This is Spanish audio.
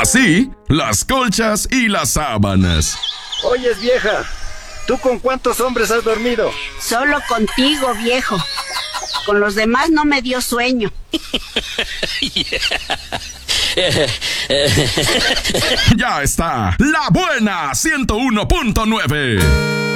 así las colchas y las sábanas. Oyes, vieja, ¿tú con cuántos hombres has dormido? Solo contigo, viejo. Con los demás no me dio sueño. Ya está, La Buena 101.9.